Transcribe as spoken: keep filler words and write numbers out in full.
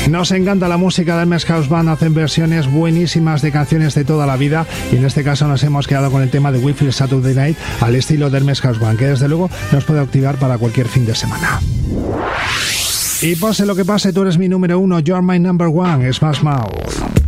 Nos encanta la música de Hermes House Band, hacen versiones buenísimas de canciones de toda la vida y en este caso nos hemos quedado con el tema de We Feel Saturday Night al estilo de Hermes House Band, que desde luego nos puede activar para cualquier fin de semana. Y pase lo que pase, tú eres mi número uno, You're my number one, Smash Mouth.